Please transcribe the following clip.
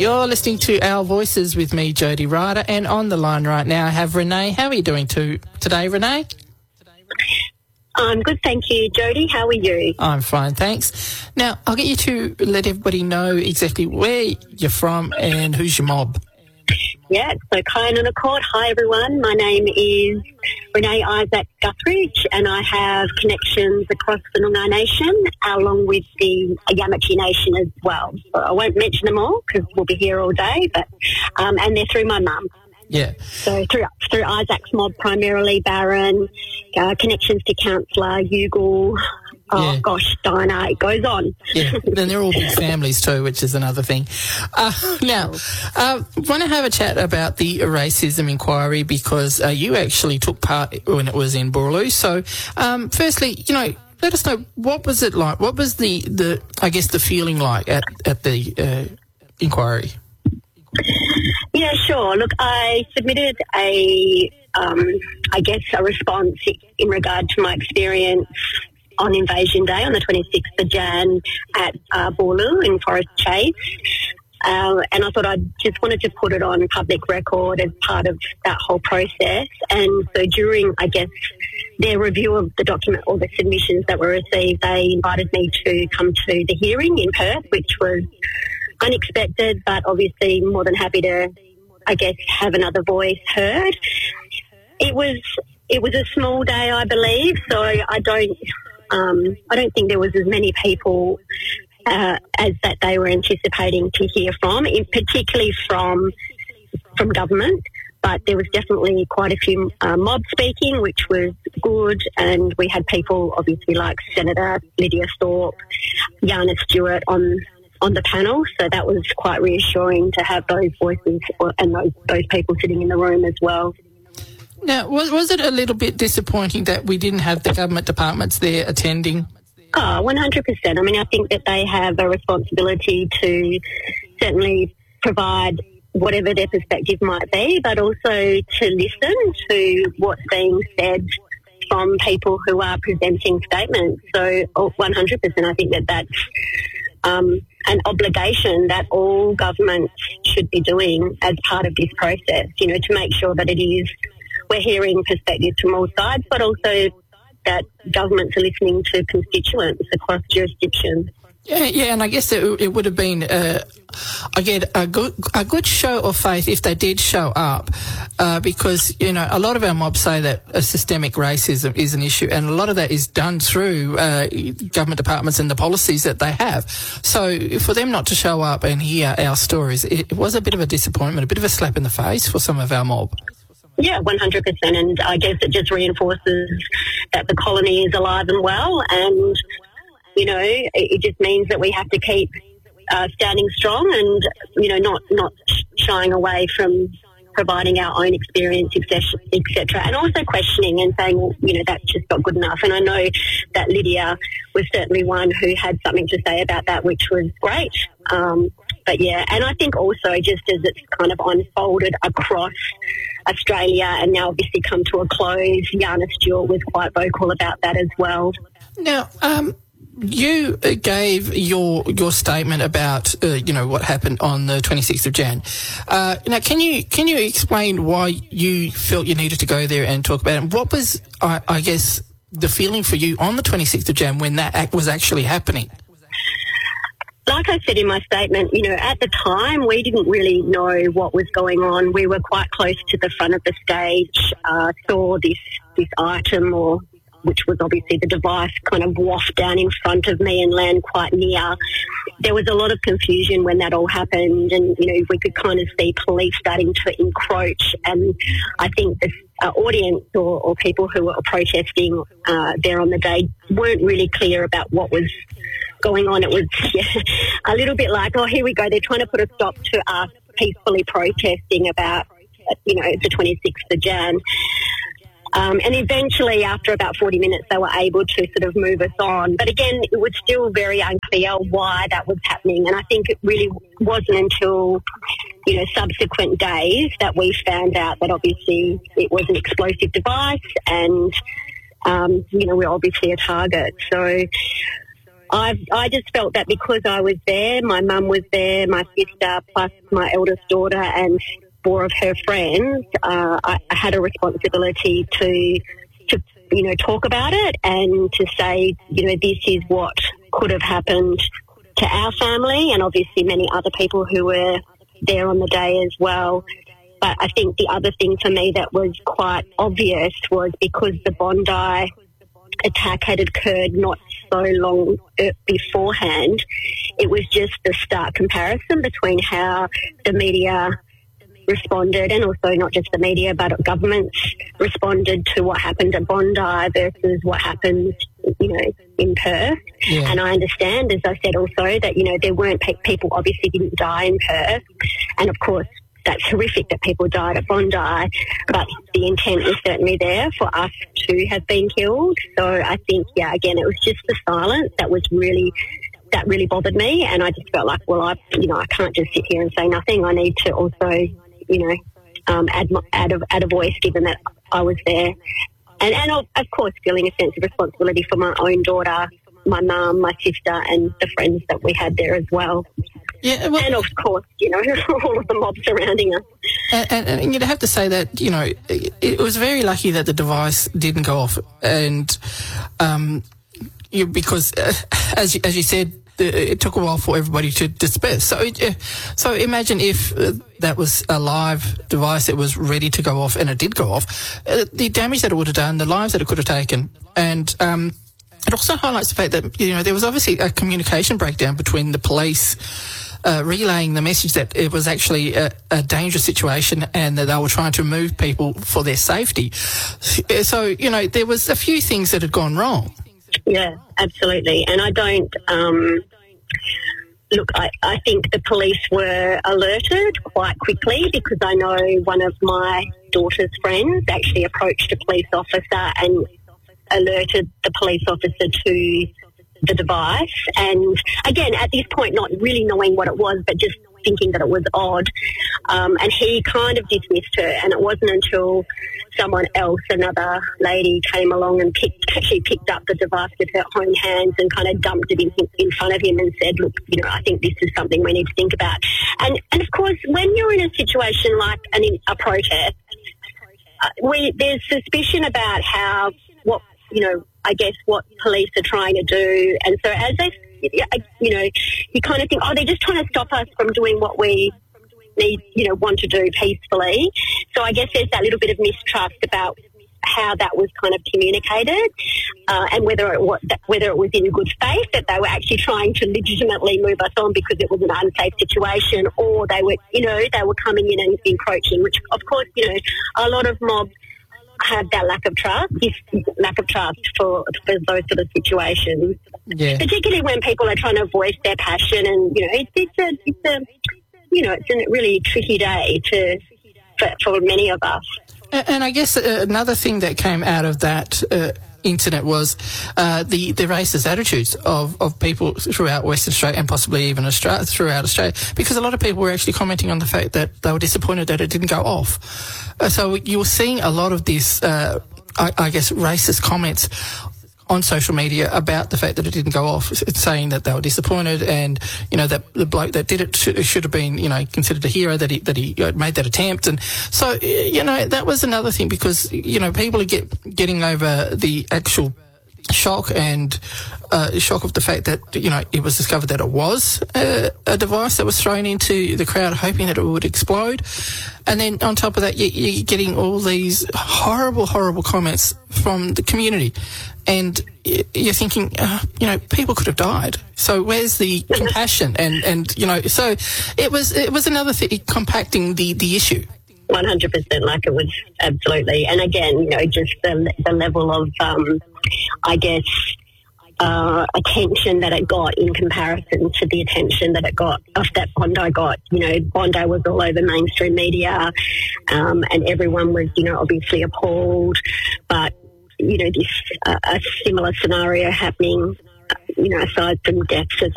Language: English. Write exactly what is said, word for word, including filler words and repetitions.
You're listening to Our Voices with me, Jody Ryder, and on the line right now I have Renee. How are you doing to, today, Renee? I'm good, thank you, Jody. How are you? I'm fine, thanks. Now, I'll get you to let everybody know exactly where you're from and who's your mob. Yeah, so Kyana Court. Hi, everyone. My name is Renee Isaac Guthridge, and I have connections across the Noongar Nation, along with the Yamatji Nation as well. So I won't mention them all because we'll be here all day, but um, and they're through my mum. Yeah. So through through Isaac's mob primarily, Baron, uh, connections to Councillor, Ugal, oh Yeah. gosh, Dinah, it goes on. Yeah, then they're all big families too, which is another thing. Uh, now, I uh, want to have a chat about the racism inquiry because uh, you actually took part when it was in Boorloo. So, um, firstly, you know, let us know, what was it like? What was the, the I guess, the feeling like at, at the uh, inquiry? Yeah, sure. Look, I submitted a, um, I guess, a response in regard to my experience on Invasion Day on the twenty-sixth of January at uh, Boorloo in Forest Chase. Uh, and I thought I just wanted to put it on public record as part of that whole process. And so during, I guess, their review of the document or the submissions that were received, they invited me to come to the hearing in Perth, which was unexpected, but obviously more than happy to, I guess, have another voice heard. It was it was a small day, I believe, so I don't um, I don't think there was as many people uh, as that they were anticipating to hear from, in particularly from from government. But there was definitely quite a few uh, mob speaking, which was good, and we had people obviously like Senator Lydia Thorpe, Yana Stewart on. on the panel, so that was quite reassuring to have those voices and those those people sitting in the room as well. Now, was, was it a little bit disappointing that we didn't have the government departments there attending? Oh, one hundred percent. I mean, I think that they have a responsibility to certainly provide whatever their perspective might be, but also to listen to what's being said from people who are presenting statements. So oh, one hundred percent, I think that that's Um, an obligation that all governments should be doing as part of this process, you know, to make sure that it is, we're hearing perspectives from all sides, but also that governments are listening to constituents across jurisdictions. Yeah, yeah, and I guess it, it would have been, uh, I get a good a good show of faith if they did show up, uh, because you know a lot of our mobs say that uh, systemic racism is an issue, and a lot of that is done through uh, government departments and the policies that they have. So for them not to show up and hear our stories, it, it was a bit of a disappointment, a bit of a slap in the face for some of our mob. Yeah, one hundred percent, and I guess it just reinforces that the colony is alive and well, and you know, it, it just means that we have to keep uh, standing strong and, you know, not, not shying away from providing our own experience, et cetera, and also questioning and saying, well, you know, that's just not good enough. And I know that Lydia was certainly one who had something to say about that, which was great. Um, but, yeah, and I think also just as it's kind of unfolded across Australia and now obviously come to a close, Yana Stewart was quite vocal about that as well. Now, um... you gave your your statement about uh, you know what happened on the twenty-sixth of January. Uh, now, can you can you explain why you felt you needed to go there and talk about it? And what was, I, I guess, the feeling for you on the twenty-sixth of January when that act was actually happening? Like I said in my statement, you know, at the time we didn't really know what was going on. We were quite close to the front of the stage, uh, saw this this item or. which was obviously the device, kind of waft down in front of me and land quite near. There was a lot of confusion when that all happened, and, you know, we could kind of see police starting to encroach, and I think the uh, audience or, or people who were protesting uh, there on the day weren't really clear about what was going on. It was yeah, a little bit like, oh, here we go, they're trying to put a stop to us peacefully protesting about, you know, the twenty-sixth of January. Um, and eventually, after about forty minutes, they were able to sort of move us on. But again, it was still very unclear why that was happening. And I think it really wasn't until, you know, subsequent days that we found out that obviously it was an explosive device and, um, you know, we're obviously a target. So I I just felt that because I was there, my mum was there, my sister, plus my eldest daughter and four of her friends, uh, I, I had a responsibility to, to, you know, talk about it and to say, you know, this is what could have happened to our family and obviously many other people who were there on the day as well. But I think the other thing for me that was quite obvious was because the Bondi attack had occurred not so long beforehand, it was just the stark comparison between how the media responded, and also not just the media but governments responded to what happened at Bondi versus what happened, you know, in Perth. Yeah. And I understand, as I said also, that, you know, there weren't pe- people obviously didn't die in Perth, and of course that's horrific that people died at Bondi, but the intent was certainly there for us to have been killed. So I think, yeah, again, it was just the silence that was really, that really bothered me, and I just felt like, well, I, you know, I can't just sit here and say nothing. I need to also, you know, um, add, my, add, a, add a voice given that I was there. And, and of, of course, feeling a sense of responsibility for my own daughter, my mum, my sister, and the friends that we had there as well. Yeah, well, and of course, you know, all of the mobs surrounding us. And, and, and you'd have to say that, you know, it, it was very lucky that the device didn't go off, and um, you, because uh, as you, as you said, it took a while for everybody to disperse. So, uh, so imagine if uh, that was a live device that was ready to go off, and it did go off. Uh, the damage that it would have done, the lives that it could have taken, and um, it also highlights the fact that, you know, there was obviously a communication breakdown between the police uh, relaying the message that it was actually a, a dangerous situation and that they were trying to move people for their safety. So, you know, there was a few things that had gone wrong. Yeah, absolutely. And I don't, um, look, I, I think the police were alerted quite quickly, because I know one of my daughter's friends actually approached a police officer and alerted the police officer to the device. And again, at this point, not really knowing what it was, but just thinking that it was odd. Um, and he kind of dismissed her, and it wasn't until someone else, another lady, came along and picked, actually picked up the device with her own hands and kind of dumped it in, in front of him and said, look, you know, I think this is something we need to think about. And, and of course, when you're in a situation like an, a protest, uh, we, there's suspicion about how, what, you know, I guess what police are trying to do. And so as they, you know, you kind of think, oh, they're just trying to stop us from doing what we need, you know, want to do peacefully. So I guess there's that little bit of mistrust about how that was kind of communicated, uh, and whether it was, whether it was in good faith that they were actually trying to legitimately move us on because it was an unsafe situation, or they were, you know, they were coming in and encroaching, which of course, you know, a lot of mobs have that lack of trust, this lack of trust for, for those sort of situations. Yeah. Particularly when people are trying to voice their passion, and you know, it's, it's a, it's a, you know, it's a really tricky day to for, for many of us. And, and I guess uh, another thing that came out of that uh, incident was uh, the the racist attitudes of, of people throughout Western Australia, and possibly even Australia, throughout Australia, because a lot of people were actually commenting on the fact that they were disappointed that it didn't go off. Uh, so you were seeing a lot of this, uh, I, I guess, racist comments on social media about the fact that it didn't go off. It's saying that they were disappointed, and you know that the bloke that did it should, should have been, you know, considered a hero, that he that he made that attempt. And so, you know, that was another thing, because you know people are get, getting over the actual shock and uh, shock of the fact that, you know, it was discovered that it was a, a device that was thrown into the crowd, hoping that it would explode. And then on top of that, you, you're getting all these horrible, horrible comments from the community. And you're thinking, uh, you know, people could have died. So where's the compassion? And, and you know, so it was it was another thing, compacting the, the issue. one hundred percent, like it was, absolutely. And again, you know, just the, the level of, um, I guess, uh, attention that it got in comparison to the attention that it got, of that Bondi got. You know, Bondi was all over mainstream media, um, and everyone was, you know, obviously appalled. But, you know, this uh, a similar scenario happening, you know, aside from deaths, as